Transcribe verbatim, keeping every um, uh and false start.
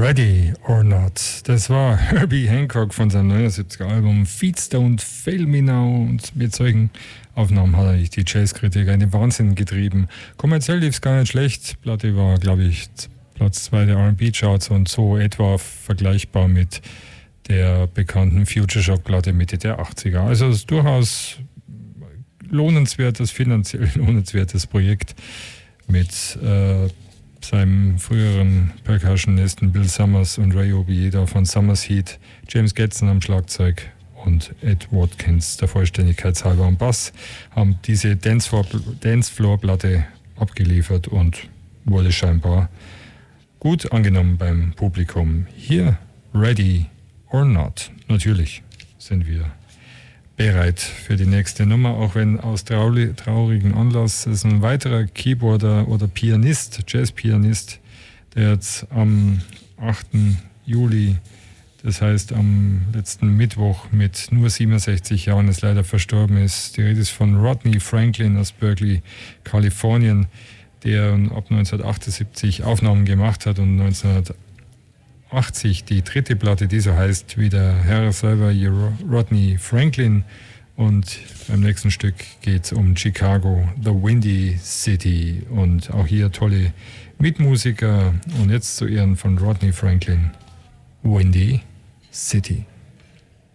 Ready or Not. Das war Herbie Hancock von seinem neunundsiebziger Album Feet Don't Fail Me Now. Und mit solchen Aufnahmen hat er die Jazzkritiker in den Wahnsinn getrieben. Kommerziell lief es gar nicht schlecht. Platte war, glaube ich, Platz zwei der R and B-Charts und so etwa vergleichbar mit der bekannten Future Shock Platte Mitte der achtziger. Also es ist durchaus lohnenswertes, finanziell lohnenswertes Projekt mit äh, seinem früheren Percussionisten Bill Summers und Ray Obieda von Summers Heat, James Getson am Schlagzeug und Ed Watkins, der Vollständigkeit halber am Bass, haben diese Dancefloor-Platte abgeliefert und wurde scheinbar gut angenommen beim Publikum. Hier Ready or Not. Natürlich sind wir bereit für die nächste Nummer, auch wenn aus trauri- traurigem Anlass ist ein weiterer Keyboarder oder Pianist, Jazzpianist, der jetzt am achten Juli, das heißt am letzten Mittwoch mit nur siebenundsechzig Jahren ist leider verstorben ist. Die Rede ist von Rodney Franklin aus Berkeley, Kalifornien, der ab neunzehnhundertachtundsiebzig Aufnahmen gemacht hat und neunzehnhundertachtzig die dritte Platte, die so heißt wie der Herr selber, Rodney Franklin. Und beim nächsten Stück geht es um Chicago, The Windy City. Und auch hier tolle Mitmusiker. Und jetzt zu Ehren von Rodney Franklin, Windy City.